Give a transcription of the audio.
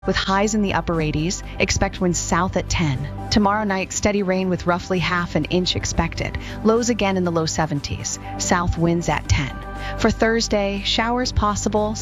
with highs in the upper 80s. Expect winds south at 10. Tomorrow night, steady rain with roughly half an inch expected. Lows again in the low 70s. South winds at 10. For Thursday, showers possible.